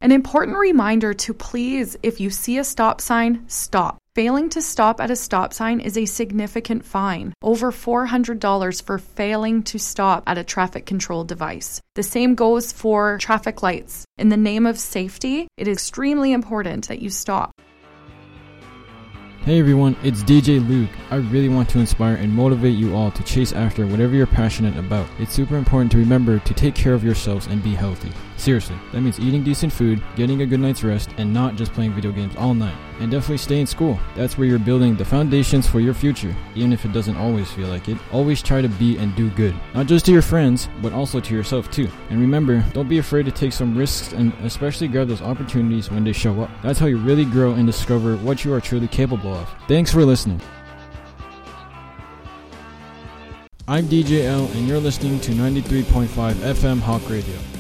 An important reminder to please, if you see a stop sign, stop. Failing to stop at a stop sign is a significant fine, over $400 for failing to stop at a traffic control device. The same goes for traffic lights. In the name of safety, it is extremely important that you stop. Hey everyone, it's DJ Luke. I really want to inspire and motivate you all to chase after whatever you're passionate about. It's super important to remember to take care of yourselves and be healthy. Seriously, that means eating decent food, getting a good night's rest, and not just playing video games all night. And definitely stay in school. That's where you're building the foundations for your future, even if it doesn't always feel like it. Always try to be and do good. Not just to your friends, but also to yourself too. And remember, don't be afraid to take some risks and especially grab those opportunities when they show up. That's how you really grow and discover what you are truly capable of. Thanks for listening. I'm DJ L, and you're listening to 93.5 FM Hawk Radio.